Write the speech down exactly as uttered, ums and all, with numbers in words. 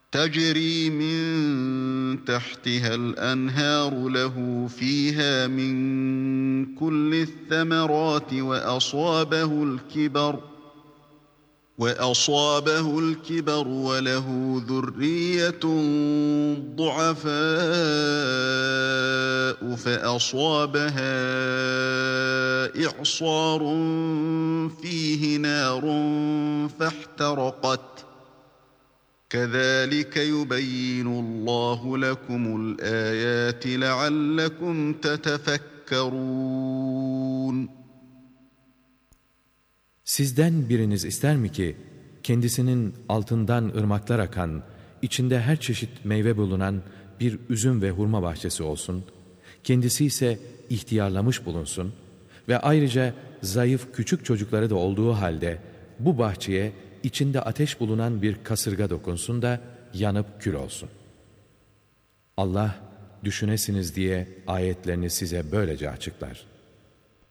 تجري من تحتها الأنهار له فيها من كل الثمرات وأصابه الكبر وأصابه الكبر وله ذرية ضعفاء فأصابها إعصار فيه نار فاحترقت كذلك يبين الله لكم الآيات لعلكم تتفكرون. Sizden biriniz ister mi ki kendisinin altından ırmaklar akan, içinde her çeşit meyve bulunan bir üzüm ve hurma bahçesi olsun, kendisi ise ihtiyarlamış bulunsun ve ayrıca zayıf küçük çocukları da olduğu halde bu bahçeye içinde ateş bulunan bir kasırga dokunsun da yanıp kül olsun. Allah düşünesiniz diye ayetlerini size böylece açıklar.